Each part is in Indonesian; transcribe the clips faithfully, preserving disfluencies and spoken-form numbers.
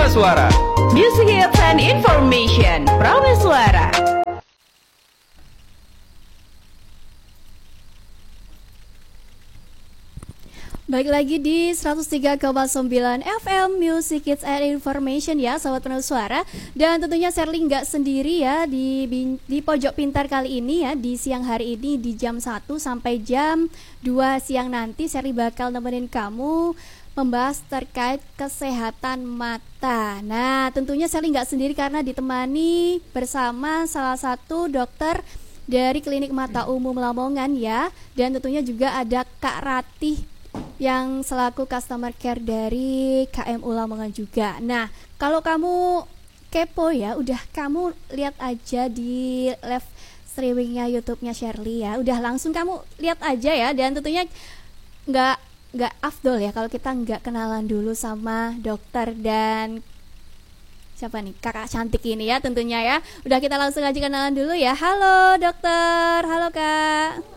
Suara. Music Hits and Information, Perawi Suara. Baik lagi di seratus tiga koma sembilan F M Music Hits and Information ya Sobat Perawi Suara. Dan tentunya Sherly nggak sendiri ya di, di Pojok Pintar kali ini ya. Di siang hari ini di jam satu sampai jam dua siang nanti Sherly bakal nemenin kamu membahas terkait kesehatan mata. Nah tentunya Sherly nggak sendiri karena ditemani bersama salah satu dokter dari Klinik Mata Umum Lamongan ya. Dan tentunya juga ada Kak Ratih yang selaku customer care dari K M U Lamongan juga. Nah, kalau kamu kepo ya, udah kamu lihat aja di live streamingnya YouTube-nya Sherly ya. Udah langsung kamu lihat aja ya. Dan tentunya nggak nggak afdol ya kalau kita nggak kenalan dulu sama dokter dan siapa nih kakak cantik ini ya tentunya ya. Udah kita langsung aja kenalan dulu ya. Halo dokter, halo kak.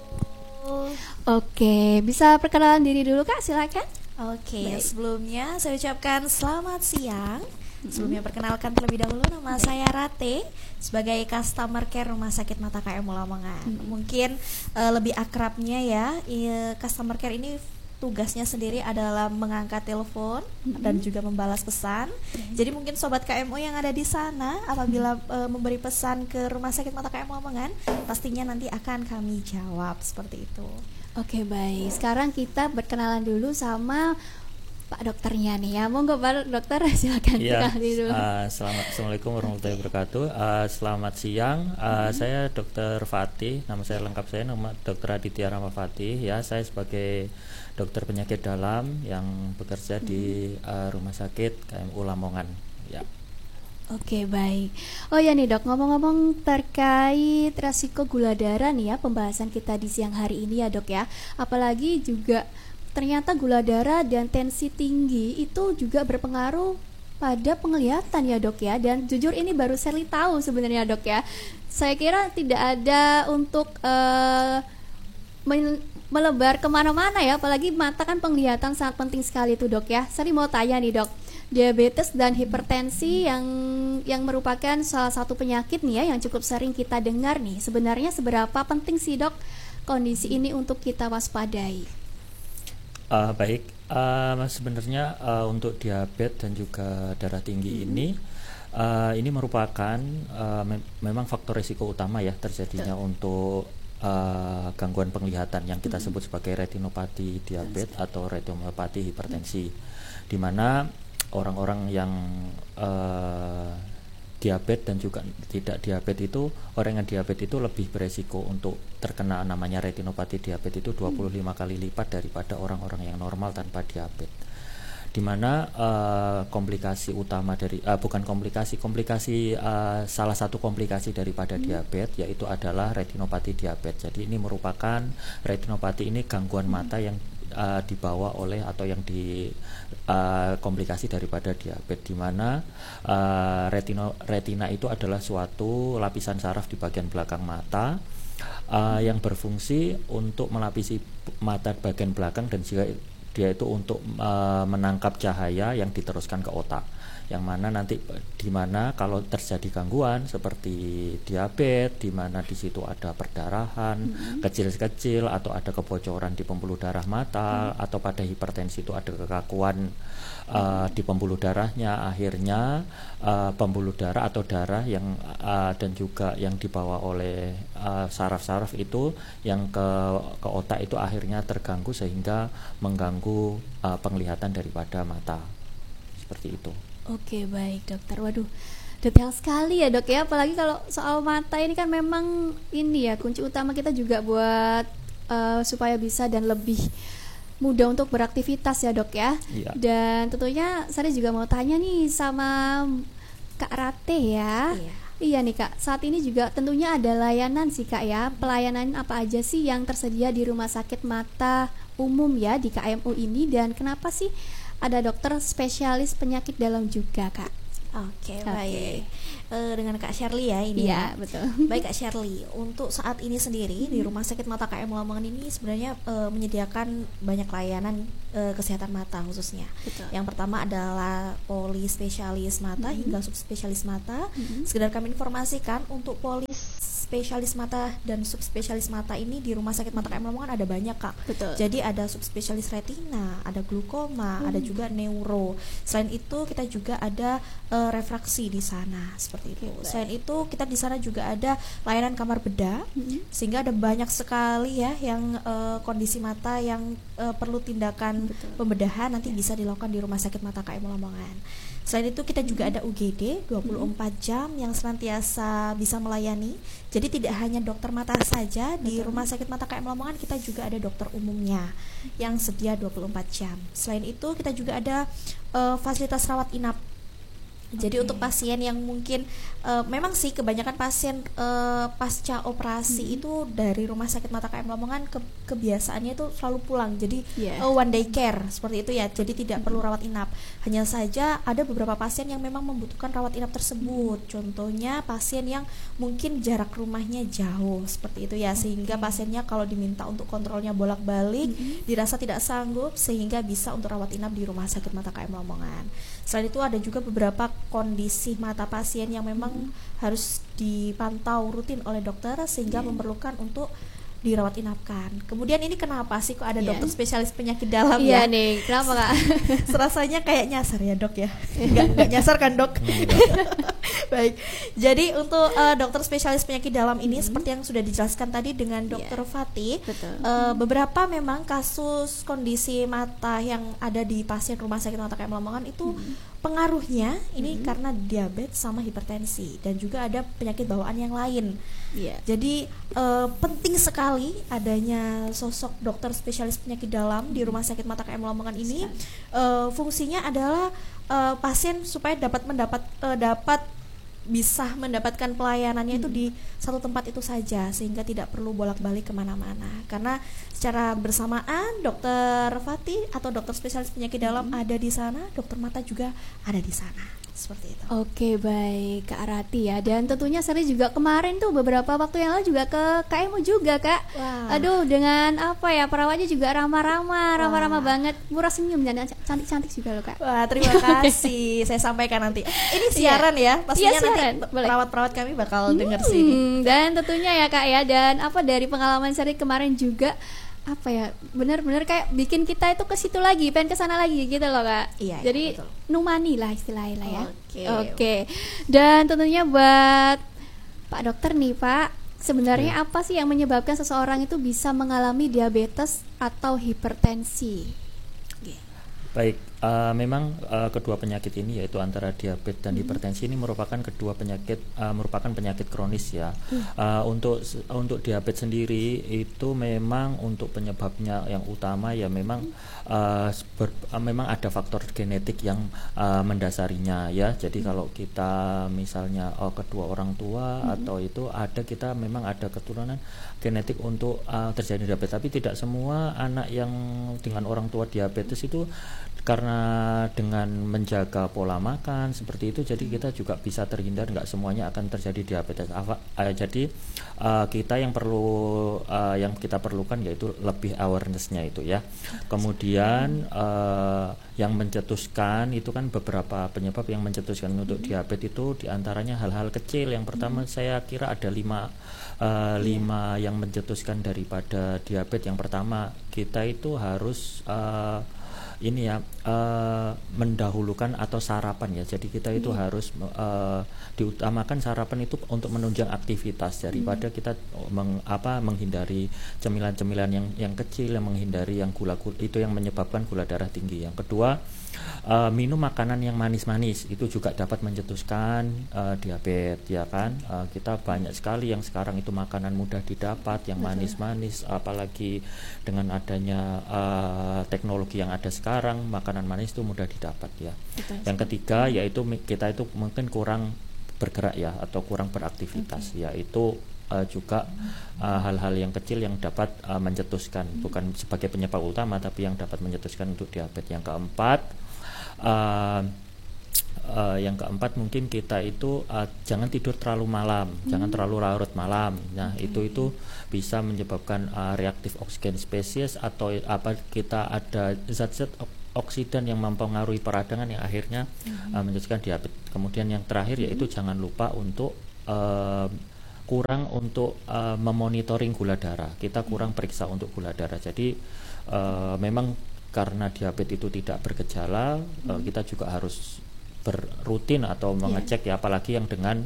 Oke, bisa perkenalan diri dulu kak, silakan. Oke, Baik. Sebelumnya saya ucapkan selamat siang. Sebelumnya perkenalkan terlebih dahulu nama Baik. saya Rate sebagai customer care Rumah Sakit Mata K M U Lamongan. hmm. Mungkin uh, lebih akrabnya ya, uh, customer care ini tugasnya sendiri adalah mengangkat telepon mm-hmm. dan juga membalas pesan. Mm-hmm. Jadi mungkin sobat K M U yang ada di sana apabila mm-hmm. uh, memberi pesan ke Rumah Sakit Mata K M U Lamongan, pastinya nanti akan kami jawab seperti itu. Oke baik, sekarang kita berkenalan dulu sama Pak dokternya nih ya. Monggo Pak dokter silakan ya, dulu. Uh, selamat Assalamualaikum warahmatullahi wabarakatuh. Uh, selamat siang. Uh, hmm. Saya Dokter Fatih. Nama saya lengkap saya nama Dokter Aditya Rama Fatih. Ya, saya sebagai dokter penyakit dalam yang bekerja hmm. di uh, Rumah Sakit K M U Lamongan. Ya. Oke baik. Oh ya nih dok, ngomong-ngomong terkait resiko gula darah nih ya, pembahasan kita di siang hari ini ya dok ya. Apalagi juga ternyata gula darah dan tensi tinggi itu juga berpengaruh pada penglihatan ya dok ya. Dan jujur ini baru Sherly tahu sebenarnya dok ya. Saya kira tidak ada untuk uh, men- melebar kemana-mana ya. Apalagi mata kan penglihatan sangat penting sekali tuh dok ya. Sherly mau tanya nih dok, diabetes dan hipertensi yang yang merupakan salah satu penyakit nih ya yang cukup sering kita dengar nih. Sebenarnya seberapa penting sih dok kondisi ini untuk kita waspadai? Uh, baik, uh, sebenarnya uh, untuk diabetes dan juga darah tinggi mm-hmm. ini uh, ini merupakan uh, me- memang faktor risiko utama ya terjadinya Betul. untuk uh, gangguan penglihatan yang kita mm-hmm. sebut sebagai retinopati diabetes atau retinopati hipertensi, mm-hmm. di mana orang-orang yang uh, diabetes dan juga tidak diabetes itu, orang yang diabetes itu lebih beresiko untuk terkena namanya retinopati diabetes itu dua puluh lima kali lipat daripada orang-orang yang normal tanpa diabetes. Di mana uh, komplikasi utama dari uh, bukan komplikasi komplikasi uh, salah satu komplikasi daripada hmm. diabetes yaitu adalah retinopati diabetes. Jadi ini merupakan retinopati ini gangguan hmm. mata yang Uh, dibawa oleh atau yang di uh, komplikasi daripada diabetes, di mana uh, retino, retina itu adalah suatu lapisan saraf di bagian belakang mata uh, yang berfungsi untuk melapisi mata bagian belakang dan juga dia itu untuk uh, menangkap cahaya yang diteruskan ke otak. Yang mana nanti di mana kalau terjadi gangguan seperti diabetes, di mana di situ ada perdarahan mm-hmm. kecil-kecil atau ada kebocoran di pembuluh darah mata mm-hmm. atau pada hipertensi itu ada kekakuan uh, di pembuluh darahnya, akhirnya uh, pembuluh darah atau darah yang uh, dan juga yang dibawa oleh uh, saraf-saraf itu yang ke ke otak itu akhirnya terganggu sehingga mengganggu uh, penglihatan daripada mata. Seperti itu. Oke baik dokter, waduh detail sekali ya dok ya, apalagi kalau soal mata ini kan memang ini ya kunci utama kita juga buat uh, supaya bisa dan lebih mudah untuk beraktivitas ya dok ya. Iya. Dan tentunya saya juga mau tanya nih sama Kak Rate ya. Iya. Iya nih Kak, saat ini juga tentunya ada layanan sih Kak ya. Pelayanan apa aja sih yang tersedia di Rumah Sakit Mata Umum ya di K M U ini, dan kenapa sih ada dokter spesialis penyakit dalam juga Kak? Oke, Oke. baik. Eh, dengan Kak Shirley ya ini Iya, ya. betul. Baik Kak Shirley, untuk saat ini sendiri di Rumah Sakit Mata K M Lamongan ini sebenarnya eh, menyediakan banyak layanan eh, kesehatan mata khususnya. Betul. Yang pertama adalah polispesialis mata hingga subspesialis mata. Sekedar kami informasikan untuk polis spesialis mata dan subspesialis mata ini di Rumah Sakit Mata K M Lamongan ada banyak, Kak. Betul. Jadi ada subspesialis retina, ada glukoma, ada juga neuro. Selain itu kita juga ada eh, refraksi di sana seperti itu. Oke, baik. Selain itu kita di sana juga ada layanan kamar bedah, Mhm. sehingga ada banyak sekali ya yang eh, kondisi mata yang eh, perlu tindakan Betul. pembedahan nanti bisa dilakukan di Rumah Sakit Mata K M Lamongan. Selain itu kita juga ada U G D dua puluh empat jam yang senantiasa bisa melayani. Jadi tidak hanya dokter mata saja di Rumah Sakit Mata K M Lamongan, kita juga ada dokter umumnya yang sedia dua puluh empat jam. Selain itu kita juga ada eh, fasilitas rawat inap. Jadi Oke. untuk pasien yang mungkin eh, memang sih kebanyakan pasien eh, pasca operasi itu dari Rumah Sakit Mata K M Lamongan ke, kebiasaannya itu selalu pulang. Jadi Iya. eh, one day care seperti itu ya. Jadi tidak perlu rawat inap. Hanya saja ada beberapa pasien yang memang membutuhkan rawat inap tersebut. Contohnya pasien yang mungkin jarak rumahnya jauh seperti itu ya, sehingga pasiennya kalau diminta untuk kontrolnya bolak-balik dirasa tidak sanggup sehingga bisa untuk rawat inap di Rumah Sakit Mata K M Lamongan. Selain itu ada juga beberapa kondisi mata pasien yang memang harus dipantau rutin oleh dokter sehingga memerlukan untuk dirawat inapkan. Kemudian ini kenapa sih kok ada Iya. dokter spesialis penyakit dalam Iya ya? nih, kenapa Kak? Serasanya kayak nyasar ya dok ya? Nggak, nggak nyasar kan dok? Baik, jadi untuk uh, dokter spesialis penyakit dalam ini seperti yang sudah dijelaskan tadi dengan dokter Fatih, Betul. uh, beberapa memang kasus kondisi mata yang ada di pasien Rumah Sakit Mata K M Lamongan itu pengaruhnya ini karena diabetes sama hipertensi dan juga ada penyakit bawaan yang lain. Iya. Jadi eh, penting sekali adanya sosok dokter spesialis penyakit dalam di Rumah Sakit Mata K M Lamongan ini. Eh, fungsinya adalah eh, pasien supaya dapat mendapat eh, dapat bisa mendapatkan pelayanannya itu di satu tempat itu saja sehingga tidak perlu bolak-balik kemana-mana. Karena secara bersamaan dokter Fatih atau dokter spesialis penyakit dalam ada di sana, dokter mata juga ada di sana. Seperti itu. Oke, baik Kak Rati ya. Dan tentunya Sari juga kemarin tuh beberapa waktu yang lalu juga ke K M U juga Kak. Wah. Aduh, dengan apa ya, perawatnya juga ramah-ramah, ramah-ramah Wah. banget, murah senyum dan cantik-cantik juga loh Kak. Wah, terima kasih. Saya sampaikan nanti. Ini siaran ya. Pastinya Iya, siaran. nanti Boleh. perawat-perawat kami bakal denger sih ini. Hmm, dan tentunya ya Kak ya, dan apa dari pengalaman Sari kemarin juga apa ya, benar-benar kayak bikin kita itu ke situ lagi, pengen ke sana lagi gitu loh Kak. Iya, iya, Jadi betul. numani lah istilahnya lah ya. Oke. Oke. Dan tentunya buat Pak Dokter nih Pak, sebenarnya Iya. apa sih yang menyebabkan seseorang itu bisa mengalami diabetes atau hipertensi? Baik, uh, memang uh, kedua penyakit ini yaitu antara diabetes dan hipertensi ini merupakan kedua penyakit uh, merupakan penyakit kronis ya. Uh, untuk untuk diabetes sendiri itu memang untuk penyebabnya yang utama ya memang uh, ber, uh, memang ada faktor genetik yang uh, mendasarinya ya. Jadi kalau kita misalnya oh, kedua orang tua atau itu ada kita memang ada keturunan genetik untuk uh, terjadi diabetes, tapi tidak semua anak yang dengan orang tua diabetes itu karena dengan menjaga pola makan seperti itu jadi kita juga bisa terhindar, nggak semuanya akan terjadi diabetes. Apa, uh, jadi uh, kita yang perlu uh, yang kita perlukan yaitu lebih awarenessnya itu ya. Kemudian uh, yang mencetuskan itu kan beberapa penyebab yang mencetuskan untuk diabetes itu diantaranya hal-hal kecil. Yang pertama saya kira ada lima uh, lima yang mencetuskan daripada diabetes. Yang pertama kita itu harus uh, ini ya uh, mendahulukan atau sarapan ya. Jadi kita itu harus uh, diutamakan sarapan itu untuk menunjang aktivitas daripada kita meng, apa menghindari cemilan-cemilan yang yang kecil, yang menghindari yang gula-gula itu yang menyebabkan gula darah tinggi. Yang kedua, uh, minum makanan yang manis-manis itu juga dapat mencetuskan uh, diabetes ya kan. Uh, kita banyak sekali yang sekarang itu makanan mudah didapat yang manis-manis, apalagi dengan adanya uh, teknologi yang ada sekarang. Sekarang makanan manis itu mudah didapat ya. Betul. Yang ketiga yaitu kita itu mungkin kurang bergerak ya atau kurang beraktivitas, okay. Yaitu uh, juga uh, hal-hal yang kecil yang dapat uh, mencetuskan, bukan sebagai penyebab utama tapi yang dapat mencetuskan untuk diabetes. Yang keempat uh, uh, yang keempat mungkin kita itu uh, jangan tidur terlalu malam, hmm. jangan terlalu larut malam. Nah okay. itu itu bisa menyebabkan uh, reaktif oksigen spesies atau apa kita ada zat-zat oksidan yang mempengaruhi peradangan yang akhirnya hmm. uh, menyebabkan diabetes. Kemudian yang terakhir yaitu hmm. jangan lupa untuk uh, kurang untuk uh, memonitoring gula darah. Kita kurang periksa untuk gula darah. Jadi uh, memang karena diabetes itu tidak bergejala, hmm. uh, kita juga harus berrutin atau mengecek yeah. ya, apalagi yang dengan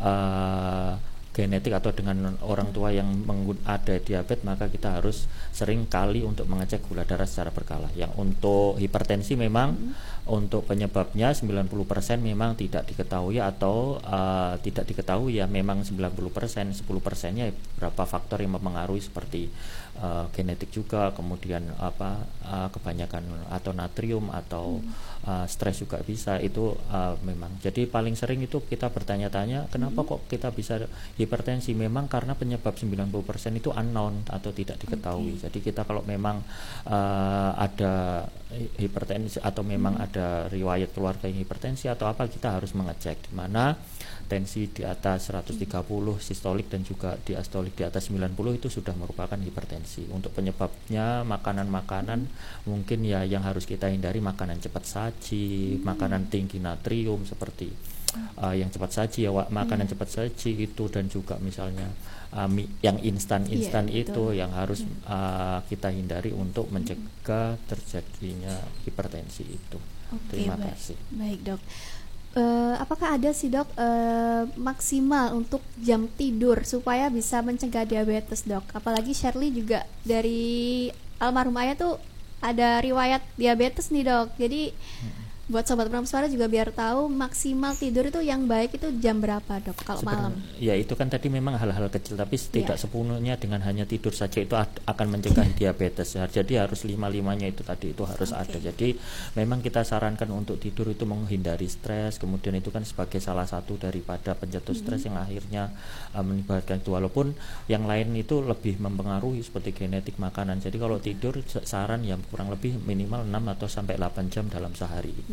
uh, genetik atau dengan orang tua yang menggun- ada diabetes, maka kita harus sering kali untuk mengecek gula darah secara berkala. Yang untuk hipertensi memang hmm. untuk penyebabnya sembilan puluh persen memang tidak diketahui atau uh, tidak diketahui ya, memang sembilan puluh persen, sepuluh persennya berapa faktor yang mempengaruhi seperti uh, genetik juga, kemudian apa uh, kebanyakan atau natrium atau hmm. uh, stres juga bisa itu uh, memang. Jadi paling sering itu kita bertanya-tanya kenapa hmm. kok kita bisa hipertensi, memang karena penyebab sembilan puluh persen itu unknown atau tidak diketahui. Okay. Jadi kita kalau memang uh, ada hipertensi atau memang hmm. ada riwayat keluarga yang hipertensi atau apa, kita harus mengecek di mana tensi di atas seratus tiga puluh sistolik dan juga diastolik di atas sembilan puluh itu sudah merupakan hipertensi. Untuk penyebabnya makanan-makanan hmm. mungkin ya yang harus kita hindari makanan cepat saji, hmm. makanan tinggi natrium seperti uh, yang cepat saji ya, makanan hmm. cepat saji itu, dan juga misalnya uh, mie, yang instan-instan yeah, itu betul. Yang harus hmm. uh, kita hindari untuk mencegah terjadinya hipertensi itu. Okay, terima baik. kasih. Baik dok. Uh, apakah ada sih dok uh, maksimal untuk jam tidur supaya bisa mencegah diabetes dok? Apalagi Shirley juga dari almarhum ayah tuh ada riwayat diabetes nih dok. Jadi hmm. buat sobat Pram Suara juga biar tahu maksimal tidur itu yang baik itu jam berapa dok kalau malam? Ya itu kan tadi memang hal-hal kecil, tapi tidak yeah. sepenuhnya dengan hanya tidur saja itu ad- akan mencegah diabetes. Jadi harus lima-limanya itu tadi itu harus okay. ada. Jadi memang kita sarankan untuk tidur itu menghindari stres, kemudian itu kan sebagai salah satu daripada pencetus mm-hmm. stres yang akhirnya uh, menyebabkan itu. Walaupun yang lain itu lebih mempengaruhi seperti genetik, makanan. Jadi kalau okay. tidur saran yang kurang lebih minimal enam atau sampai delapan jam dalam sehari itu.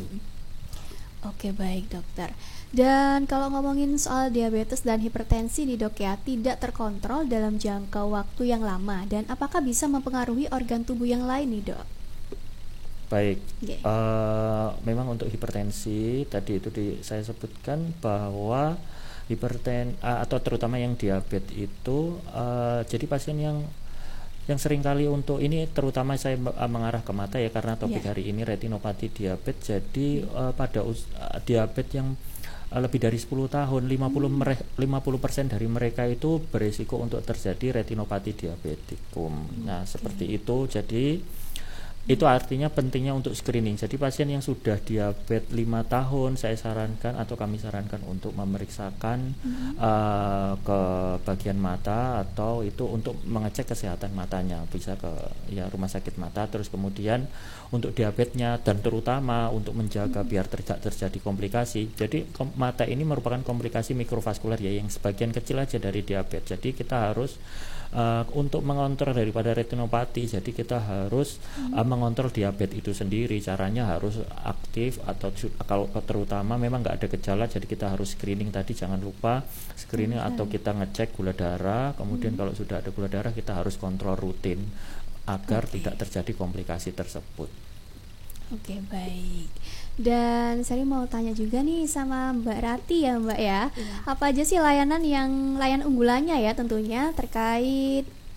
Oke baik dokter. Dan kalau ngomongin soal diabetes dan hipertensi nih dok ya, tidak terkontrol dalam jangka waktu yang lama, dan apakah bisa mempengaruhi organ tubuh yang lain nih dok? Baik, okay. uh, memang untuk hipertensi tadi itu di, saya sebutkan bahwa hiperten uh, atau terutama yang diabetes itu uh, jadi pasien yang yang sering kali untuk ini terutama saya uh, mengarah ke mata ya, karena topik yeah. hari ini retinopati diabetes. Jadi uh, pada us- uh, diabetes yang uh, lebih dari sepuluh tahun, lima puluh hmm. mere- lima puluh persen dari mereka itu berisiko untuk terjadi retinopati diabetikum. Hmm. Nah, okay. seperti itu. Jadi itu artinya pentingnya untuk screening. Jadi pasien yang sudah diabetes lima tahun saya sarankan atau kami sarankan untuk memeriksakan mm-hmm. uh, ke bagian mata atau itu untuk mengecek kesehatan matanya, bisa ke ya rumah sakit mata. Terus kemudian untuk diabetesnya dan terutama untuk menjaga mm-hmm. biar tidak terjadi komplikasi. Jadi kom- mata ini merupakan komplikasi mikrovaskular ya yang sebagian kecil aja dari diabetes. Jadi kita harus Uh, untuk mengontrol daripada retinopati, jadi kita harus hmm. uh, mengontrol diabetes itu sendiri. Caranya harus aktif atau kalau terutama memang nggak ada gejala, jadi kita harus screening tadi, jangan lupa screening hmm. atau kita ngecek gula darah. Kemudian hmm. kalau sudah ada gula darah kita harus kontrol rutin agar okay. tidak terjadi komplikasi tersebut. Oke okay, baik. Dan saya mau tanya juga nih sama Mbak Rati ya Mbak ya, iya. apa aja sih layanan yang layanan unggulannya ya tentunya terkait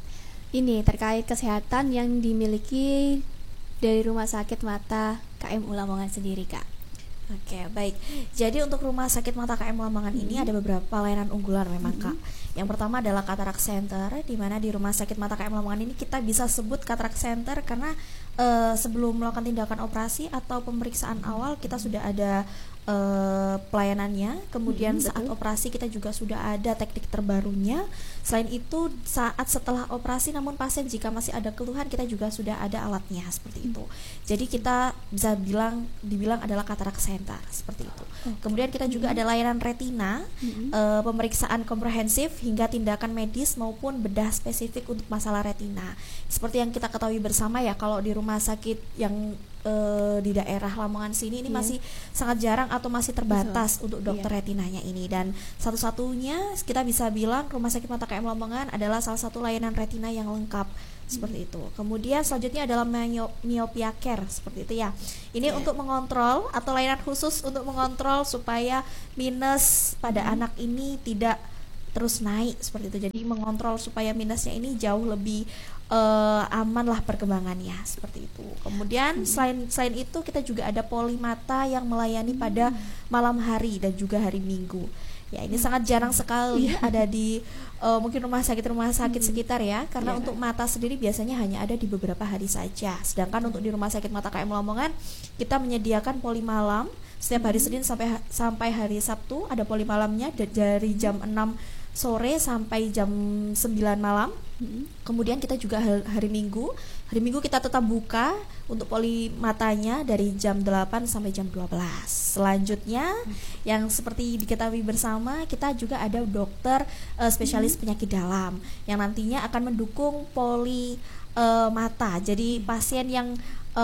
ini terkait kesehatan yang dimiliki dari Rumah Sakit Mata K M U Lamongan sendiri Kak? Oke baik. Jadi untuk Rumah Sakit Mata K M U Lamongan mm-hmm. ini ada beberapa layanan unggulan memang mm-hmm. Kak. Yang pertama adalah Cataract Center, di mana di Rumah Sakit Mata K M U Lamongan ini kita bisa sebut Cataract Center karena uh, sebelum melakukan tindakan operasi atau pemeriksaan awal kita sudah ada uh, pelayanannya. Kemudian hmm, saat betul. operasi kita juga sudah ada teknik terbarunya. Selain itu saat setelah operasi namun pasien jika masih ada keluhan kita juga sudah ada alatnya seperti itu. Jadi kita bisa bilang dibilang adalah Cataract Center seperti itu. Okay. Kemudian kita juga ada layanan retina, hmm. uh, pemeriksaan komprehensif hingga tindakan medis maupun bedah spesifik untuk masalah retina. Seperti yang kita ketahui bersama ya, kalau di rumah sakit yang uh, di daerah Lamongan sini ini Iya. masih sangat jarang atau masih terbatas untuk dokter Iya. retinanya ini. Dan satu-satunya kita bisa bilang Rumah Sakit Mata K M Lamongan adalah salah satu layanan retina yang lengkap seperti itu. Kemudian selanjutnya adalah myop- myopia care seperti itu ya. Ini Iya. untuk mengontrol atau layanan khusus untuk mengontrol supaya minus pada anak ini tidak terus naik seperti itu. Jadi mengontrol supaya minusnya ini jauh lebih uh, aman lah perkembangannya seperti itu. Kemudian selain selain itu kita juga ada polimata yang melayani pada malam hari dan juga hari Minggu. Ya ini sangat jarang sekali ada di uh, mungkin rumah sakit-rumah sakit sekitar ya, karena Iya. untuk mata sendiri biasanya hanya ada di beberapa hari saja. Sedangkan untuk di Rumah Sakit Mata K M Lamongan kita menyediakan poli malam setiap hari Senin sampai sampai hari Sabtu, ada poli malamnya da- dari jam enam sore sampai jam sembilan malam. Kemudian kita juga ha- hari Minggu Hari Minggu kita tetap buka untuk poli matanya dari jam delapan sampai jam dua belas. Selanjutnya yang seperti diketahui bersama, kita juga ada dokter eh, spesialis penyakit dalam yang nantinya akan mendukung poli eh, mata. Jadi pasien yang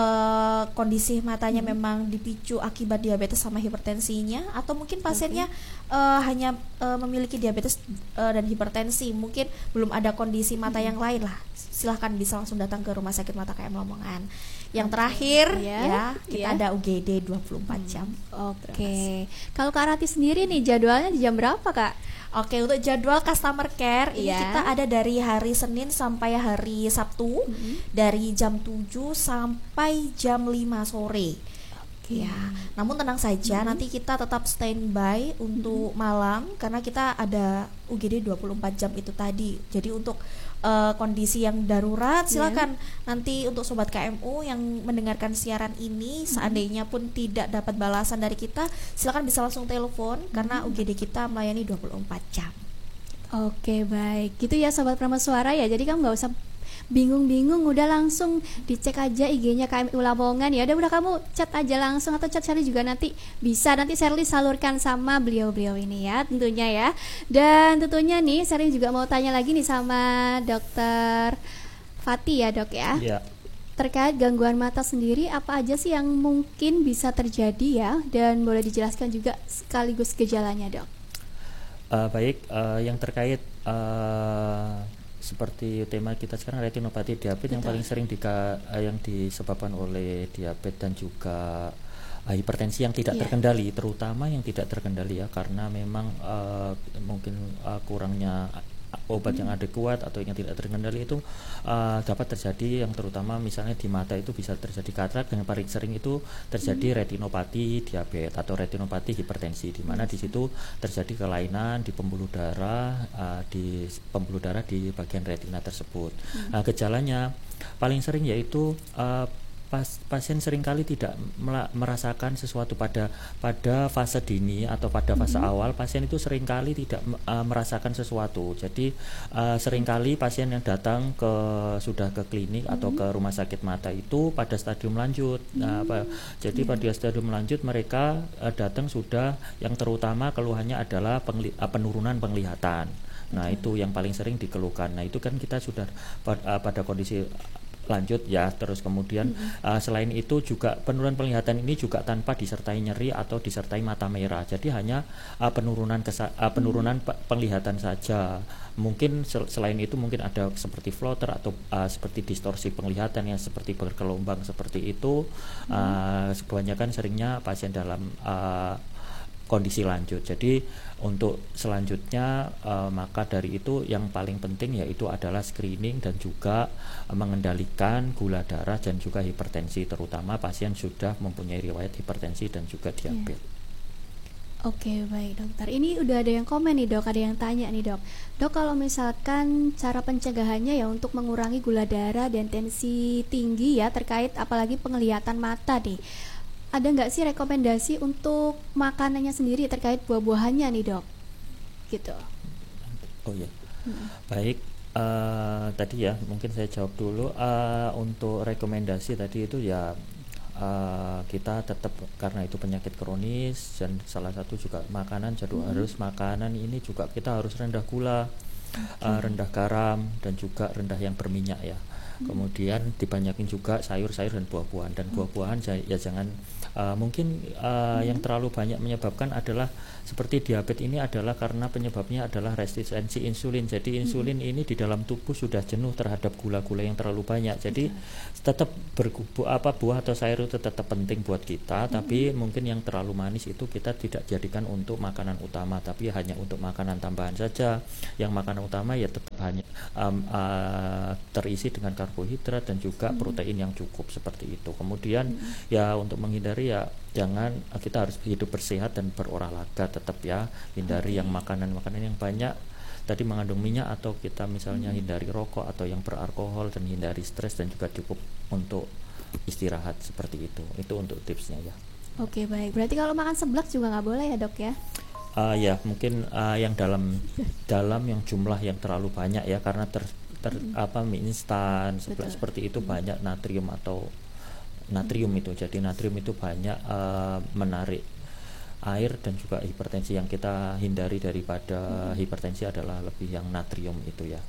eh, kondisi matanya memang dipicu akibat diabetes sama hipertensinya, atau mungkin pasiennya eh, hanya eh, memiliki diabetes eh, dan hipertensi, mungkin belum ada kondisi mata yang lain lah, silahkan bisa langsung datang ke Rumah Sakit Mata K M Lamongan. Yang terakhir Iya, ya kita iya. ada U G D dua puluh empat jam. Oke. Kalau Kak Rati sendiri nih jadwalnya di jam berapa, Kak? Oke, untuk jadwal customer care ini Iya. kita ada dari hari Senin sampai hari Sabtu dari jam tujuh sampai jam lima sore. Ya, namun tenang saja, nanti kita tetap standby untuk malam karena kita ada U G D dua puluh empat jam itu tadi. Jadi untuk eh, kondisi yang darurat silakan nanti untuk sobat K M U yang mendengarkan siaran ini seandainya pun tidak dapat balasan dari kita, silakan bisa langsung telepon karena U G D kita melayani dua puluh empat jam. Oke, baik. Gitu ya sobat Prameswara ya. Jadi kamu nggak usah bingung-bingung, udah langsung dicek aja I G-nya K M U Lamongan ya. Udah udah kamu chat aja langsung atau chat Sherly juga nanti bisa, nanti Sherly salurkan sama beliau-beliau ini ya tentunya ya. Dan tentunya nih Sherly juga mau tanya lagi nih sama Dokter Fatih ya, Dok ya. Iya. Terkait gangguan mata sendiri, apa aja sih yang mungkin bisa terjadi ya, dan boleh dijelaskan juga sekaligus gejalanya, Dok. Uh, baik, uh, yang terkait uh, seperti tema kita sekarang retinopati diabetes yang paling sering dika, uh, yang disebabkan oleh diabetes dan juga uh, hipertensi yang tidak Iya. terkendali, terutama yang tidak terkendali ya, karena memang uh, mungkin uh, kurangnya obat yang adekuat atau yang tidak terkendali itu uh, dapat terjadi, yang terutama misalnya di mata itu bisa terjadi katarak, dan yang paling sering itu terjadi retinopati diabetes atau retinopati hipertensi, di mana di situ terjadi kelainan di pembuluh darah uh, di pembuluh darah di bagian retina tersebut. Nah, gejalanya paling sering yaitu uh, Pas, pasien seringkali tidak mela- merasakan sesuatu pada pada fase dini atau pada fase mm-hmm. awal. Pasien itu seringkali tidak uh, merasakan sesuatu. Jadi uh, seringkali pasien yang datang ke sudah ke klinik mm-hmm. atau ke rumah sakit mata itu pada stadium lanjut. Mm-hmm. Nah, apa, jadi yeah. pada stadium lanjut mereka uh, datang sudah yang terutama keluhannya adalah pengli- uh, penurunan penglihatan. Nah, mm-hmm. itu yang paling sering dikeluhkan. Nah, itu kan kita sudah pad- uh, pada kondisi lanjut ya. Terus kemudian mm-hmm. uh, selain itu juga penurunan penglihatan ini juga tanpa disertai nyeri atau disertai mata merah. Jadi hanya uh, penurunan kesa- uh, penurunan mm-hmm. penglihatan saja. Mungkin sel- selain itu mungkin ada seperti floater atau uh, seperti distorsi penglihatan yang seperti bergelombang seperti itu. Uh, mm-hmm. Kebanyakan seringnya pasien dalam uh, kondisi lanjut. Jadi untuk selanjutnya uh, maka dari itu yang paling penting yaitu adalah screening dan juga uh, mengendalikan gula darah dan juga hipertensi, terutama pasien sudah mempunyai riwayat hipertensi dan juga diabetes. Yeah. Oke, baik dokter. Ini udah ada yang komen nih, Dok, ada yang tanya nih, Dok. Dok, kalau misalkan cara pencegahannya ya untuk mengurangi gula darah dan tensi tinggi ya, terkait apalagi penglihatan mata nih, ada nggak sih rekomendasi untuk makanannya sendiri terkait buah-buahannya nih, Dok? Gitu. Oh ya, hmm. baik. Uh, tadi ya mungkin saya jawab dulu. Uh, untuk rekomendasi tadi itu ya uh, kita tetap, karena itu penyakit kronis dan salah satu juga makanan, jadi hmm. harus makanan ini juga kita harus rendah gula, okay. uh, rendah garam dan juga rendah yang berminyak ya. Kemudian dibanyakin juga sayur-sayur dan buah-buahan, dan buah-buahan ja- ya jangan uh, mungkin uh, yang terlalu banyak menyebabkan adalah seperti diabetes ini adalah karena penyebabnya adalah resistensi insulin. Jadi insulin ini di dalam tubuh sudah jenuh terhadap gula-gula yang terlalu banyak. Jadi tetap berbu- apa buah atau sayur itu tetap penting buat kita, tapi mungkin yang terlalu manis itu kita tidak jadikan untuk makanan utama, tapi hanya untuk makanan tambahan saja. Yang makanan utama ya tetap hanya um, uh, terisi dengan karbohidrat dan juga hmm. protein yang cukup seperti itu. Kemudian hmm. ya untuk menghindari ya jangan, kita harus hidup bersehat dan berolahraga tetap ya, hindari okay. yang makanan-makanan yang banyak tadi mengandung minyak, atau kita misalnya hmm. hindari rokok atau yang beralkohol, dan hindari stres, dan juga cukup untuk istirahat seperti itu. Itu untuk tipsnya ya. Oke, baik. Berarti kalau makan seblak juga nggak boleh ya, Dok ya? Uh, ya mungkin uh, yang dalam dalam yang jumlah yang terlalu banyak ya, karena ter, ter hmm. apa mie instan seblak seperti itu hmm. banyak natrium atau natrium hmm. itu. Jadi natrium itu banyak uh, menarik air, dan juga hipertensi. Yang kita hindari daripada hmm. hipertensi adalah lebih yang natrium itu ya.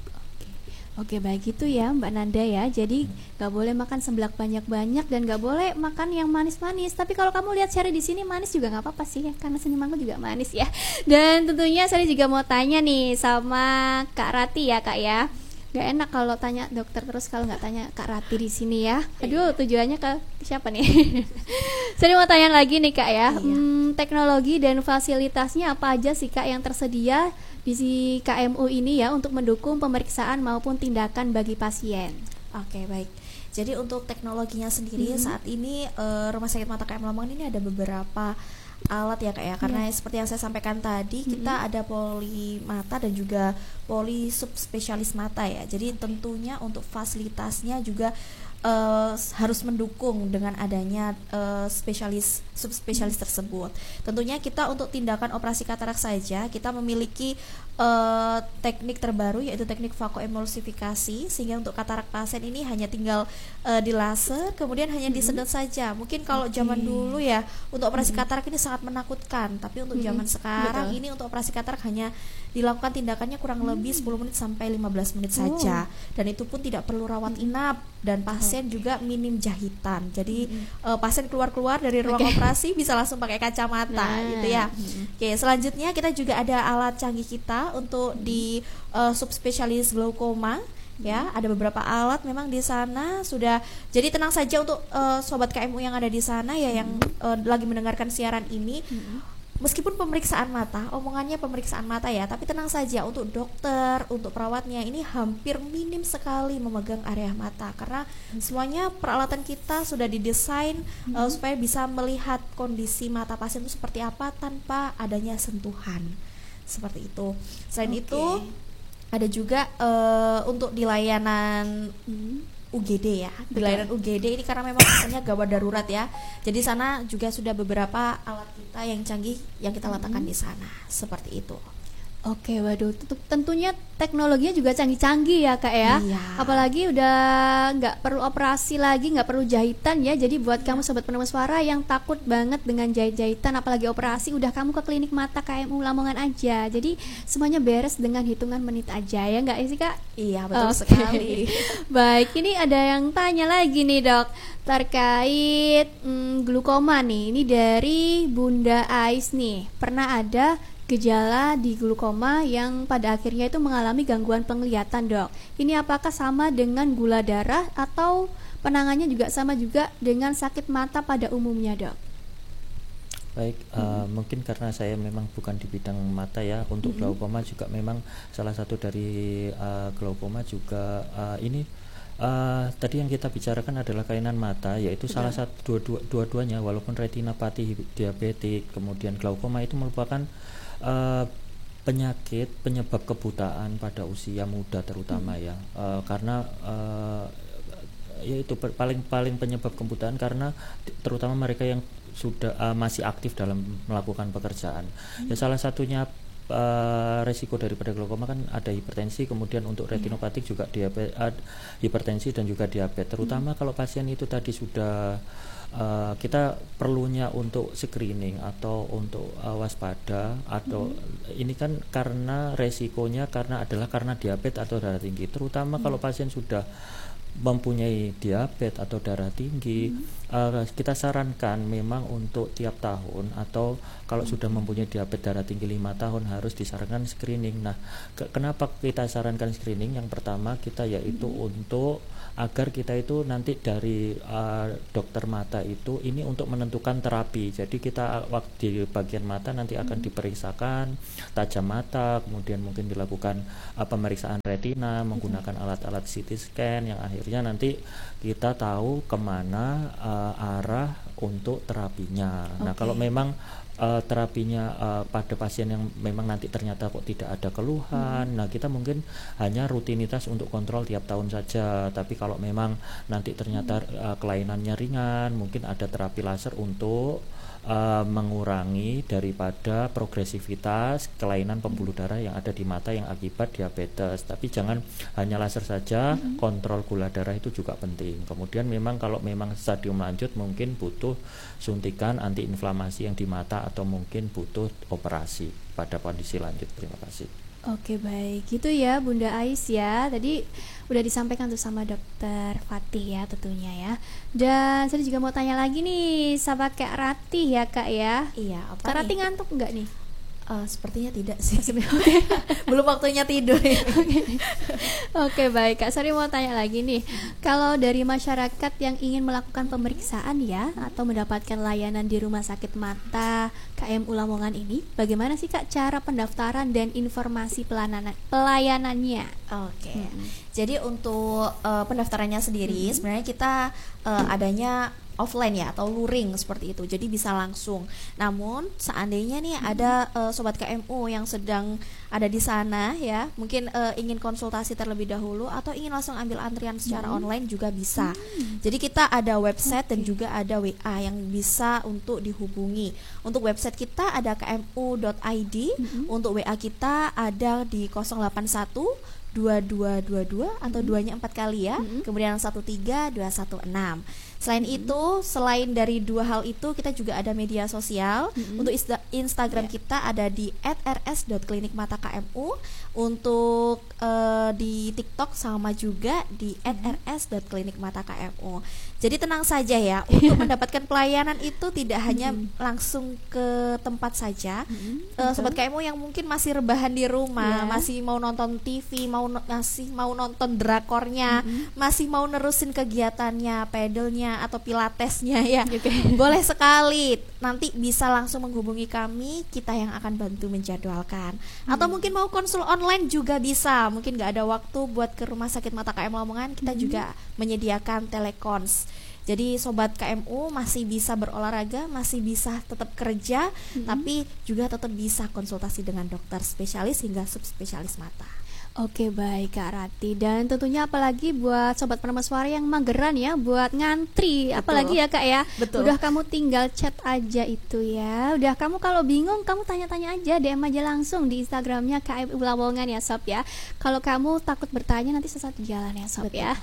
Oke, baik itu ya Mbak Nanda ya. Jadi nggak hmm. boleh makan seblak banyak-banyak, dan nggak boleh makan yang manis-manis. Tapi kalau kamu lihat Sherry di sini manis juga nggak apa-apa sih ya, karena senyum aku juga manis ya. Dan tentunya Sherry juga mau tanya nih sama Kak Rati ya Kak ya. Gak enak kalau tanya dokter terus kalau nggak tanya Kak Rati di sini ya. Aduh, tujuannya ke siapa nih? Sherry mau tanya lagi nih Kak ya. Iya. Hmm, teknologi dan fasilitasnya apa aja sih Kak yang tersedia di K M U ini ya untuk mendukung pemeriksaan maupun tindakan bagi pasien? Oke, baik. Jadi untuk teknologinya sendiri mm-hmm. saat ini uh, Rumah Sakit Mata K M Lamongan ini ada beberapa alat ya Kak ya, karena yeah. seperti yang saya sampaikan tadi, mm-hmm. kita ada poli mata dan juga poli subspesialis mata ya. Jadi tentunya untuk fasilitasnya juga Uh, harus mendukung dengan adanya uh, spesialis subspesialis tersebut. Tentunya kita untuk tindakan operasi katarak saja kita memiliki uh, teknik terbaru, yaitu teknik vakoemulsifikasi, sehingga untuk katarak pasien ini hanya tinggal uh, di laser, kemudian hanya mm-hmm. disedot saja. Mungkin kalau okay. zaman dulu ya untuk operasi mm-hmm. katarak ini sangat menakutkan, tapi untuk mm-hmm. zaman sekarang Betul. Ini untuk operasi katarak hanya dilakukan tindakannya kurang mm-hmm. lebih sepuluh menit sampai lima belas menit oh. saja, dan itu pun tidak perlu rawat inap, dan pasien okay. juga minim jahitan. Jadi mm-hmm. uh, pasien keluar-keluar dari ruang okay. operasi bisa langsung pakai kacamata nah. gitu ya. Mm-hmm. Oke, selanjutnya kita juga ada alat canggih kita untuk mm-hmm. di uh, subspesialis glaukoma. Ya, ada beberapa alat memang di sana sudah. Jadi tenang saja untuk uh, sobat K M U yang ada di sana ya, yang uh, lagi mendengarkan siaran ini. Mm-hmm. Meskipun pemeriksaan mata, omongannya pemeriksaan mata ya, tapi tenang saja, untuk dokter, untuk perawatnya ini hampir minim sekali memegang area mata, karena hmm. semuanya peralatan kita sudah didesain hmm. uh, supaya bisa melihat kondisi mata pasien itu seperti apa tanpa adanya sentuhan, seperti itu. Selain okay. itu ada juga uh, untuk di layanan hmm. U G D ya, di layanan U G D ini karena memang misalnya gawat darurat ya. Jadi sana juga sudah beberapa alat kita yang canggih yang kita letakkan hmm. di sana, seperti itu. Oke, waduh, tentunya teknologinya juga canggih-canggih ya Kak ya. Iya. Apalagi udah nggak perlu operasi lagi, nggak perlu jahitan ya. Jadi buat iya. kamu sobat penemu suara yang takut banget dengan jahit-jahitan, apalagi operasi, udah kamu ke klinik mata K M U Lamongan aja. Jadi semuanya beres dengan hitungan menit aja ya, nggak sih Kak? Iya, betul okay. sekali. Baik, ini ada yang tanya lagi nih Dok, terkait hmm, glukoma nih. Ini dari Bunda Ais nih. Pernah ada gejala di glukoma yang pada akhirnya itu mengalami gangguan penglihatan Dok. Ini apakah sama dengan gula darah atau penanganannya juga sama juga dengan sakit mata pada umumnya Dok? Baik, hmm. uh, mungkin karena saya memang bukan di bidang mata ya. Untuk hmm. glaukoma juga memang salah satu dari uh, glaukoma juga uh, ini uh, tadi yang kita bicarakan adalah kelainan mata, yaitu Betul. salah satu dua, dua, dua-duanya, walaupun retinopati diabetik kemudian glaukoma itu merupakan Uh, penyakit penyebab kebutaan pada usia muda terutama hmm. ya, uh, karena uh, yaitu paling paling penyebab kebutaan karena terutama mereka yang sudah uh, masih aktif dalam melakukan pekerjaan. Hmm. Ya salah satunya uh, resiko daripada glaukoma kan ada hipertensi, kemudian untuk retinopatik hmm. juga diabetes, uh, hipertensi dan juga diabetes. Terutama hmm. kalau pasien itu tadi sudah Uh, kita perlunya untuk screening atau untuk uh, waspada atau mm. ini kan karena resikonya karena adalah karena diabetes atau darah tinggi, terutama mm. kalau pasien sudah mempunyai diabetes atau darah tinggi, hmm. uh, kita sarankan memang untuk tiap tahun atau kalau hmm. sudah mempunyai diabetes darah tinggi lima tahun harus disarankan screening. Nah, ke- kenapa kita sarankan screening? Yang pertama kita yaitu hmm. untuk agar kita itu nanti dari uh, dokter mata itu ini untuk menentukan terapi. Jadi kita waktu di bagian mata nanti akan hmm. diperiksakan tajam mata, kemudian mungkin dilakukan uh, pemeriksaan retina menggunakan hmm. alat-alat C T scan yang akhirnya nanti kita tahu kemana uh, arah untuk terapinya. Okay. Nah, kalau memang Uh, terapinya uh, pada pasien yang memang nanti ternyata kok tidak ada keluhan, hmm. nah kita mungkin hanya rutinitas untuk kontrol tiap tahun saja. Tapi kalau memang nanti ternyata uh, kelainannya ringan, mungkin ada terapi laser untuk uh, mengurangi daripada progresivitas kelainan pembuluh darah yang ada di mata yang akibat diabetes. Tapi jangan hanya laser saja, hmm. kontrol gula darah itu juga penting. Kemudian memang kalau memang stadium lanjut mungkin butuh suntikan antiinflamasi yang di mata atau mungkin butuh operasi pada kondisi lanjut. Terima kasih. Oke, baik, gitu ya Bunda Ais ya. Tadi udah disampaikan tuh sama Dokter Fatih ya tentunya ya. Dan saya juga mau tanya lagi nih sama Kak Ratih ya Kak ya. Iya, apa Kak nih? Ratih ngantuk nggak nih? Uh, sepertinya tidak sih. Belum waktunya tidur. Oke, okay, baik Kak. Sorry mau tanya lagi nih. Kalau dari masyarakat yang ingin melakukan pemeriksaan ya atau mendapatkan layanan di Rumah Sakit Mata K M U Lamongan ini, bagaimana sih Kak cara pendaftaran dan informasi pelayanan pelayanannya? Oke. Okay. Hmm. Jadi untuk uh, pendaftarannya sendiri, hmm. sebenarnya kita uh, adanya offline ya atau luring seperti itu, jadi bisa langsung. Namun seandainya nih hmm. ada uh, sobat K M U yang sedang ada di sana ya, mungkin uh, ingin konsultasi terlebih dahulu atau ingin langsung ambil antrian secara hmm. online juga bisa. Hmm. Jadi kita ada website okay. dan juga ada W A yang bisa untuk dihubungi. Untuk website kita ada k m u dot i d, hmm. untuk W A kita ada di nol delapan satu dua dua dua dua atau hmm. duanya empat kali ya, hmm. kemudian satu tiga dua satu enam. Selain hmm. itu, selain dari dua hal itu, kita juga ada media sosial. Hmm. Untuk insta- Instagram yeah. kita ada di at r s dot klinik mata k m u. Untuk uh, di TikTok sama juga di at r s dot klinik mata k m u. Jadi tenang saja ya, untuk mendapatkan pelayanan itu tidak hanya hmm. langsung ke tempat saja. Hmm. Uh, Sobat K M U yang mungkin masih rebahan di rumah, yeah. masih mau nonton T V, mau no- masih mau nonton drakornya, hmm. masih mau nerusin kegiatannya, pedelnya atau pilatesnya ya. Okay. Boleh sekali, nanti bisa langsung menghubungi kami, kita yang akan bantu menjadwalkan. Hmm. Atau mungkin mau konsul online juga bisa. Mungkin nggak ada waktu buat ke Rumah Sakit Mata K M U Lamongan, kita hmm. juga menyediakan telekons. Jadi sobat K M U masih bisa berolahraga, masih bisa tetap kerja, hmm. tapi juga tetap bisa konsultasi dengan dokter spesialis hingga subspesialis mata. Oke, baik Kak Rati. Dan tentunya apalagi buat sobat Penambah Suara yang mageran ya, buat ngantri. Betul. Apalagi ya Kak ya. Betul. Udah kamu tinggal chat aja itu ya. Udah kamu kalau bingung kamu tanya-tanya aja, D M aja langsung di Instagramnya K M U Lamongan ya Sob ya. Kalau kamu takut bertanya nanti sesat di jalan ya Sob. Betul. Ya.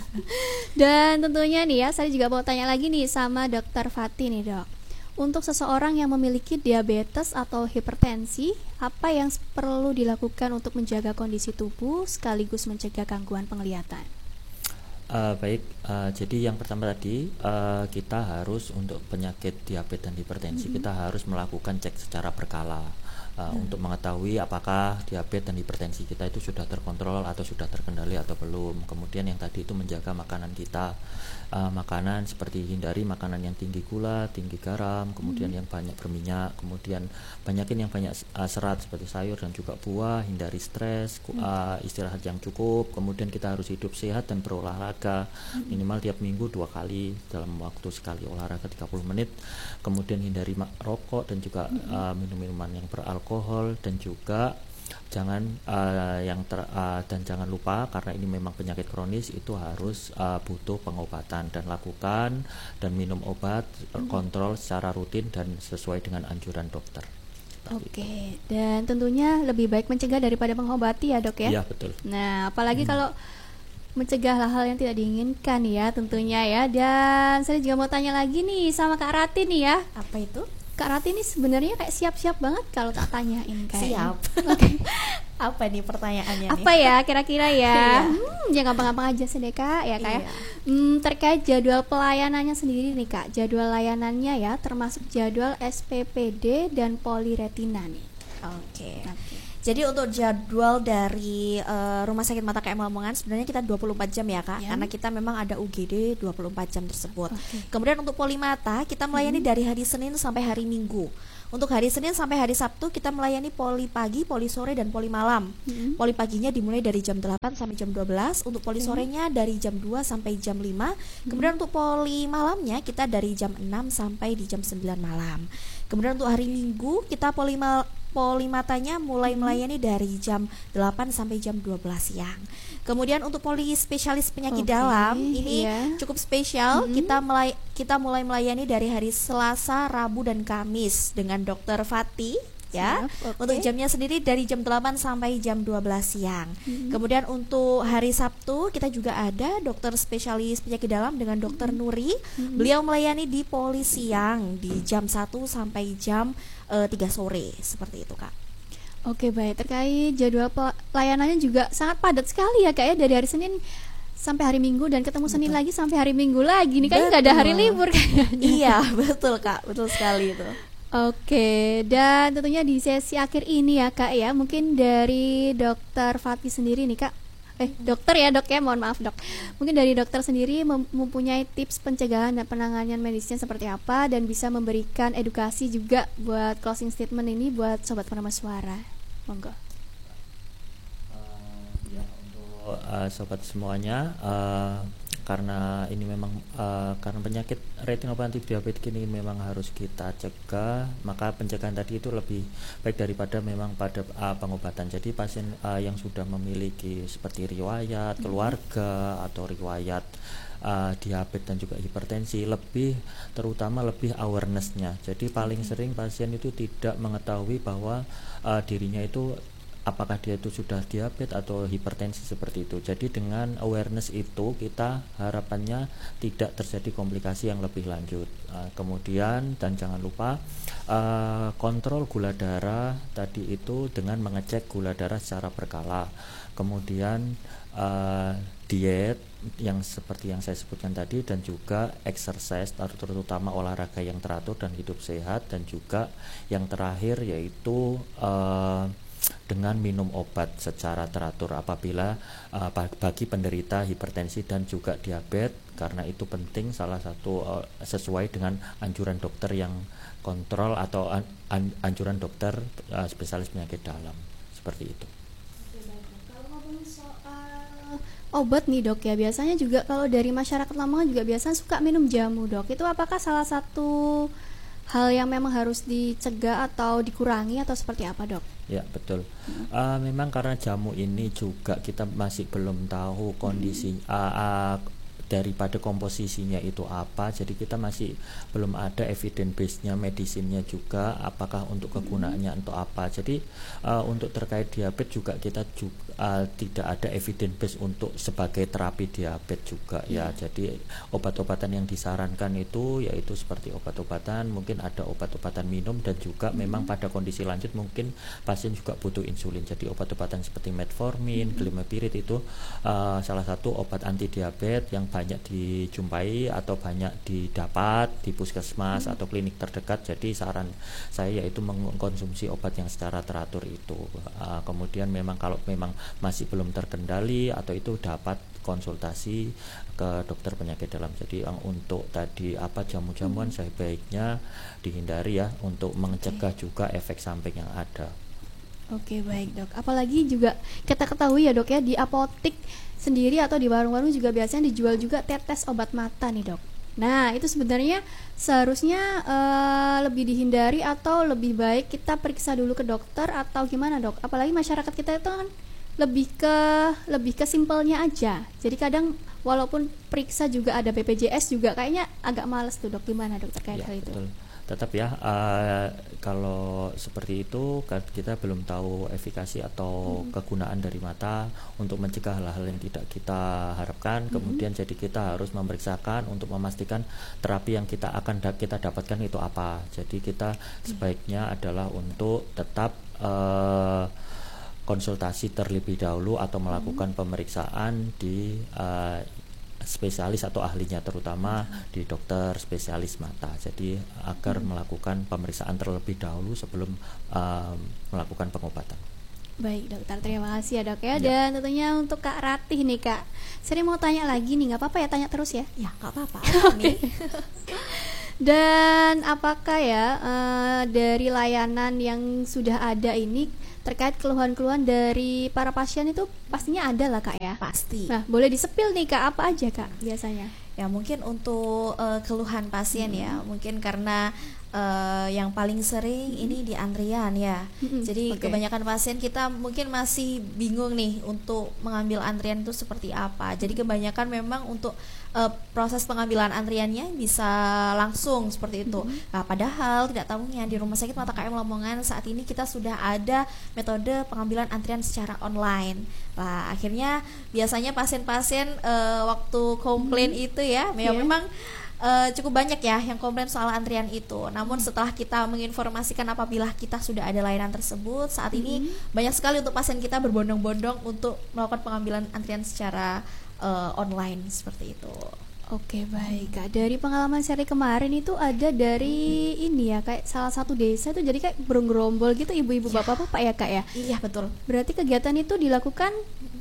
Dan tentunya nih ya, saya juga mau tanya lagi nih sama Dokter Fatih nih Dok. Untuk seseorang yang memiliki diabetes atau hipertensi, apa yang perlu dilakukan untuk menjaga kondisi tubuh sekaligus mencegah gangguan penglihatan? Uh, baik, uh, jadi yang pertama tadi uh, kita harus untuk penyakit diabetes dan hipertensi mm-hmm. kita harus melakukan cek secara berkala. Uh, hmm. untuk mengetahui apakah diabetes dan hipertensi kita itu sudah terkontrol atau sudah terkendali atau belum. Kemudian yang tadi itu menjaga makanan kita, uh, makanan seperti hindari makanan yang tinggi gula, tinggi garam, kemudian hmm. yang banyak berminyak, kemudian banyakin yang banyak uh, serat seperti sayur dan juga buah, hindari stres, hmm. uh, istirahat yang cukup, kemudian kita harus hidup sehat dan berolahraga hmm. minimal tiap minggu dua kali dalam waktu sekali olahraga tiga puluh menit, kemudian hindari ma- rokok dan juga hmm. uh, minum-minuman yang beralkohol alkohol dan juga jangan uh, yang ter, uh, dan jangan lupa karena ini memang penyakit kronis itu harus uh, butuh pengobatan dan lakukan dan minum obat mm-hmm. kontrol secara rutin dan sesuai dengan anjuran dokter. Oke, okay. Dan tentunya lebih baik mencegah daripada mengobati ya Dok ya? Iya betul. Nah apalagi hmm. kalau mencegah hal-hal yang tidak diinginkan ya tentunya ya. Dan saya juga mau tanya lagi nih sama Kak Rati nih ya. Apa itu? Kak Rati ini sebenarnya kayak siap-siap banget kalau tak tanyain kayak. Siap. Oke. Okay. Apa nih pertanyaannya nih? Apa ya kira-kira ya? Iya. hmm, ya gampang-gampang aja sih deh Kak ya Kak ya. Iya. Hmm, terkait jadwal pelayanannya sendiri nih Kak, jadwal layanannya ya termasuk jadwal S P P D dan poliretina nih. Oke. Oke. Jadi untuk jadwal dari uh, Rumah Sakit Mata K M Lamongan sebenarnya kita dua puluh empat jam ya Kak, Ya. karena kita memang ada U G D dua puluh empat jam tersebut. Oke. Kemudian untuk polimata kita melayani Hmm. dari hari Senin sampai hari Minggu. Untuk hari Senin sampai hari Sabtu kita melayani poli pagi, poli sore dan poli malam. Hmm. Poli paginya dimulai dari jam delapan sampai jam dua belas, untuk poli Oke. sorenya dari jam dua sampai jam lima. Kemudian untuk poli malamnya kita dari jam enam sampai di jam sembilan malam. Kemudian untuk hari Minggu kita poli mal- polimatanya mulai melayani dari jam delapan sampai jam dua belas siang. Kemudian untuk poli spesialis penyakit Oke, dalam ini iya. cukup spesial. Mhm. Kita mulai kita mulai melayani dari hari Selasa, Rabu dan Kamis dengan Dokter Fatih ya. Siap, oke. Untuk jamnya sendiri dari jam delapan sampai jam dua belas siang. Mhm. Kemudian untuk hari Sabtu kita juga ada dokter spesialis penyakit dalam dengan Dokter Nuri. Mhm. Beliau melayani di poli siang di jam satu sampai jam eh, tiga sore seperti itu Kak. Oke baik, terkait jadwal pelayanannya juga sangat padat sekali ya Kak ya, dari hari Senin sampai hari Minggu dan ketemu Senin Betul. lagi sampai hari Minggu lagi nih, kan nggak ada hari Betul. libur kayaknya. Iya betul Kak, betul sekali itu. Oke, dan tentunya di sesi akhir ini ya Kak ya, mungkin dari Dokter Fatih sendiri nih Kak, eh dokter ya dok ya, mohon maaf dok, mungkin dari dokter sendiri mem- mempunyai tips pencegahan dan penanganan medisnya seperti apa, dan bisa memberikan edukasi juga buat closing statement ini buat sobat penambah suara, monggo. Uh, ya, untuk uh, sobat semuanya, uh, karena ini memang uh, karena penyakit retinopati diabetes ini memang harus kita cegah, maka pencegahan tadi itu lebih baik daripada memang pada uh, pengobatan. Jadi pasien uh, yang sudah memiliki seperti riwayat keluarga atau riwayat uh, diabetes dan juga hipertensi, lebih terutama lebih awarenessnya. Jadi paling sering pasien itu tidak mengetahui bahwa uh, dirinya itu apakah dia itu sudah diabetes atau hipertensi seperti itu. Jadi dengan awareness itu kita harapannya tidak terjadi komplikasi yang lebih lanjut. Uh, kemudian dan jangan lupa uh, kontrol gula darah tadi itu dengan mengecek gula darah secara berkala. Kemudian uh, diet yang seperti yang saya sebutkan tadi, dan juga exercise terutama olahraga yang teratur dan hidup sehat, dan juga yang terakhir yaitu uh, dengan minum obat secara teratur apabila uh, bagi penderita hipertensi dan juga diabetes, karena itu penting, salah satu uh, sesuai dengan anjuran dokter yang kontrol atau an, an, anjuran dokter uh, spesialis penyakit dalam seperti itu. Kalau ngomongin soal obat nih dok ya, biasanya juga kalau dari masyarakat Lamongan juga biasanya suka minum jamu dok, itu apakah salah satu hal yang memang harus dicegah atau dikurangi atau seperti apa dok? Ya betul. Uh, memang karena jamu ini juga kita masih belum tahu kondisi uh, uh, daripada komposisinya itu apa, jadi kita masih belum ada evidence base-nya, medisinnya juga apakah untuk kegunaannya untuk apa. Jadi uh, untuk terkait diabetes juga kita juga uh, tidak ada evidence base untuk sebagai terapi diabetes juga ya. Jadi obat-obatan yang disarankan itu yaitu seperti obat-obatan, mungkin ada obat-obatan minum, dan juga memang pada kondisi lanjut mungkin pasien juga butuh insulin. Jadi obat-obatan seperti metformin, glimepiride itu uh, salah satu obat anti diabetes yang banyak dijumpai atau banyak didapat di puskesmas atau klinik terdekat. Jadi saran saya yaitu mengkonsumsi obat yang secara teratur itu. Uh, kemudian memang kalau memang masih belum terkendali atau itu dapat konsultasi ke dokter penyakit dalam. Jadi yang untuk tadi apa jamu-jamuan sebaiknya dihindari ya, untuk mencegah juga efek samping yang ada. Oke baik dok, apalagi juga kita ketahui ya dok ya, di apotik sendiri atau di warung-warung juga biasanya dijual juga tetes obat mata nih dok. Nah itu sebenarnya seharusnya uh, lebih dihindari atau lebih baik kita periksa dulu ke dokter atau gimana dok? Apalagi masyarakat kita itu kan lebih ke lebih ke simpelnya aja. Jadi kadang walaupun periksa juga ada B P J S juga kayaknya agak males tuh dok. Gimana dok terkait Ya, hal itu? betul. Tetap ya uh, kalau seperti itu kita belum tahu efikasi atau hmm. kegunaan dari mata untuk mencegah hal-hal yang tidak kita harapkan. Hmm. Kemudian jadi kita harus memeriksakan untuk memastikan terapi yang kita akan da- kita dapatkan itu apa. Jadi kita sebaiknya adalah untuk tetap uh, konsultasi terlebih dahulu atau melakukan pemeriksaan di uh, spesialis atau ahlinya, terutama di dokter spesialis mata. Jadi agar melakukan pemeriksaan terlebih dahulu sebelum uh, melakukan pengobatan. Baik dokter, terima kasih ya dok ya. Ya. Dan tentunya untuk Kak Ratih nih Kak, saya mau tanya lagi nih, nggak apa-apa ya tanya terus ya? Ya nggak apa-apa. Apa nih? Dan apakah ya uh, dari layanan yang sudah ada ini terkait keluhan-keluhan dari para pasien itu pastinya ada lah Kak ya? Pasti. Nah boleh disepil nih Kak, apa aja Kak biasanya? Ya mungkin untuk uh, keluhan pasien Hmm. ya, mungkin karena uh, yang paling sering ini di antrian ya. Hmm, Jadi oke. kebanyakan pasien kita mungkin masih bingung nih untuk mengambil antrian itu seperti apa. Jadi kebanyakan memang untuk uh, proses pengambilan antriannya bisa langsung seperti itu. Nah, padahal tidak tahunya di Rumah Sakit Mata K M Lamongan saat ini kita sudah ada metode pengambilan antrian secara online. Nah, akhirnya biasanya pasien-pasien uh, waktu komplain itu ya, Iya. memang uh, cukup banyak ya yang komplain soal antrian itu. Namun setelah kita menginformasikan apabila kita sudah ada layanan tersebut, saat ini banyak sekali untuk pasien kita berbondong-bondong untuk melakukan pengambilan antrian secara uh, online seperti itu. Oke baik Kak, dari pengalaman seri kemarin itu ada dari ini ya kayak salah satu desa itu jadi kayak bergerombol gitu ibu-ibu Ya. bapak-bapak ya Kak ya. Iya betul. Berarti kegiatan itu dilakukan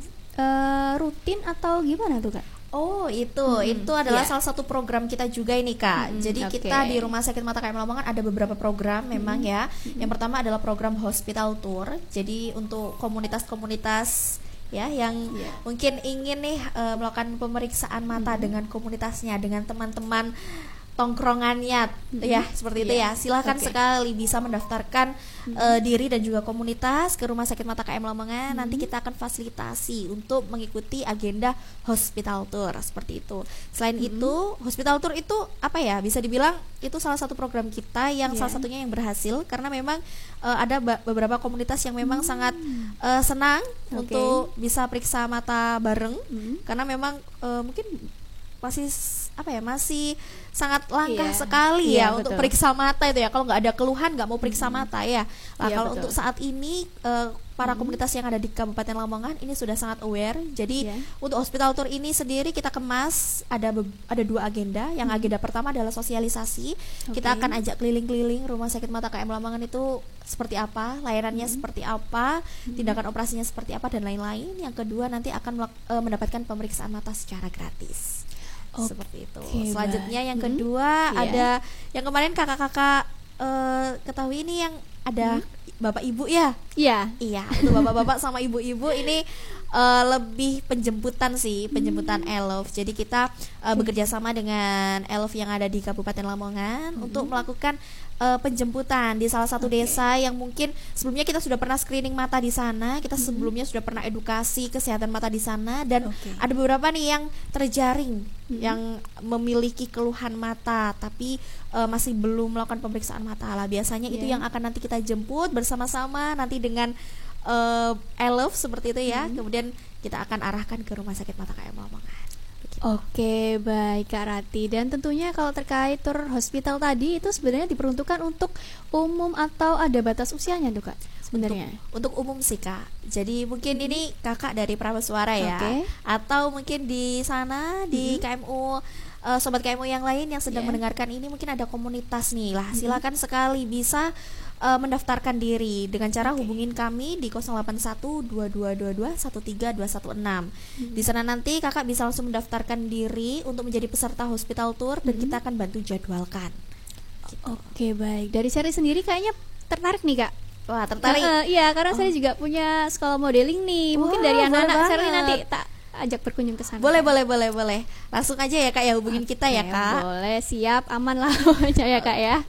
eh, rutin atau gimana tuh Kak? Oh itu, Hmm, itu adalah iya. salah satu program kita juga ini Kak. Hmm, Jadi oke. kita di Rumah Sakit Mata K M Lamongan ada beberapa program memang ya. Yang pertama adalah program hospital tour. Jadi untuk komunitas-komunitas ya yang Iya. mungkin ingin nih eh, melakukan pemeriksaan mata dengan komunitasnya, dengan teman-teman tongkrongannya ya seperti itu Iya. ya. Silahkan Oke. sekali bisa mendaftarkan eh, diri dan juga komunitas ke Rumah Sakit Mata K M Lamongan. Nanti kita akan fasilitasi untuk mengikuti agenda hospital tour seperti itu. Selain itu, hospital tour itu apa ya? Bisa dibilang itu salah satu program kita yang Iya. salah satunya yang berhasil karena memang eh, ada ba- beberapa komunitas yang memang sangat eh, senang Oke. untuk bisa periksa mata bareng Hmm. karena memang eh, mungkin masih s- apa ya masih sangat langkah Iya. sekali Iya, ya untuk betul. periksa mata itu ya. Kalau nggak ada keluhan nggak mau periksa mata ya. Nah, Iya, kalau betul. untuk saat ini eh, para komunitas yang ada di Kabupaten Lamongan ini sudah sangat aware. Jadi Iya. untuk hospital tour ini sendiri kita kemas ada be- ada dua agenda. Yang agenda pertama adalah sosialisasi. Kita Oke. akan ajak keliling-keliling Rumah Sakit Mata K M Lamongan itu seperti apa, layanannya seperti apa, tindakan operasinya seperti apa dan lain-lain. Yang kedua nanti akan melak- eh, mendapatkan pemeriksaan mata secara gratis. Oke, Seperti itu. baik. Selanjutnya yang Hmm, kedua iya. ada yang kemarin kakak-kakak eh, ketahui ini yang ada bapak ibu ya. Iya. Iya, untuk bapak-bapak sama ibu-ibu ini eh, lebih penjemputan sih, penjemputan Elov. Jadi kita eh, bekerja sama dengan Elov yang ada di Kabupaten Lamongan untuk melakukan eh, penjemputan di salah satu Oke. desa yang mungkin sebelumnya kita sudah pernah screening mata di sana, kita sebelumnya sudah pernah edukasi kesehatan mata di sana dan Oke. ada beberapa nih yang terjaring Mhm. yang memiliki keluhan mata tapi eh, masih belum melakukan pemeriksaan mata lah. Biasanya itu Iya. yang akan nanti kita jemput bersama-sama nanti dengan uh, Elov seperti itu ya. Kemudian kita akan arahkan ke Rumah Sakit Mata K M Lamongan. Begitu. Oke baik Kak Rati. Dan tentunya kalau terkait tour hospital tadi itu sebenarnya diperuntukkan untuk umum atau ada batas usianya tuh Kak sebenarnya? Untuk umum sih Kak. Jadi mungkin ini Kakak dari Prameswara ya. Oke. Atau mungkin di sana di K M U eh, sobat K M U yang lain yang sedang Iya. mendengarkan ini mungkin ada komunitas nih lah. Silakan sekali bisa eh, mendaftarkan diri dengan cara hubungin kami di nol delapan satu dua dua dua dua satu tiga dua satu enam. Di sana nanti Kakak bisa langsung mendaftarkan diri untuk menjadi peserta hospital tour dan kita akan bantu jadwalkan. Gitu. Oke baik. Dari seri sendiri kayaknya tertarik nih Kak. Wah, tertarik. Eh, eh, iya karena saya juga punya sekolah modeling nih. Mungkin Wah, dari boleh anak-anak Sherly banget. nanti tak ajak berkunjung ke sana. Boleh, boleh, boleh, boleh. Langsung aja ya Kak ya hubungin kita ya Oke, Kak. Boleh, siap, aman lah pokoknya ya Kak ya.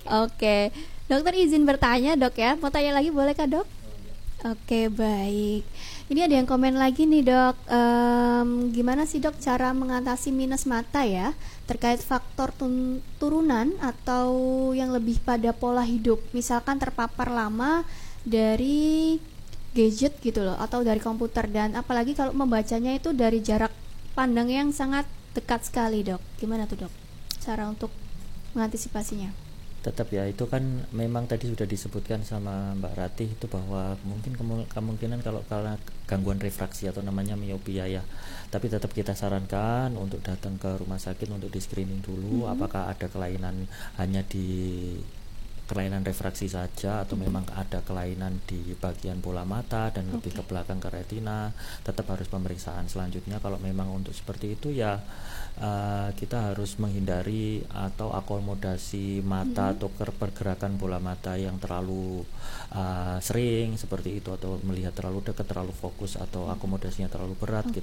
Oke. Dokter izin bertanya Dok ya. Mau tanya lagi boleh Kak Dok? Oke baik. Ini ada yang komen lagi nih Dok. Em, gimana sih Dok cara mengatasi minus mata ya terkait faktor tun- turunan atau yang lebih pada pola hidup, misalkan terpapar lama dari gadget gitu loh atau dari komputer dan apalagi kalau membacanya itu dari jarak pandang yang sangat dekat sekali Dok. Gimana tuh Dok cara untuk mengantisipasinya? Tetap ya, itu kan memang tadi sudah disebutkan sama Mbak Ratih itu bahwa mungkin kemu- kemungkinan kalau karena gangguan refraksi atau namanya miopia ya, tapi tetap kita sarankan untuk datang ke rumah sakit untuk di screening dulu apakah ada kelainan hanya di kelainan refraksi saja atau memang ada kelainan di bagian bola mata dan lebih ke belakang ke retina. Tetap harus pemeriksaan selanjutnya. Kalau memang untuk seperti itu ya uh, kita harus menghindari atau akomodasi mata atau ker- pergerakan bola mata yang terlalu uh, sering seperti itu, atau melihat terlalu dekat, terlalu fokus, atau akomodasinya terlalu berat Oke.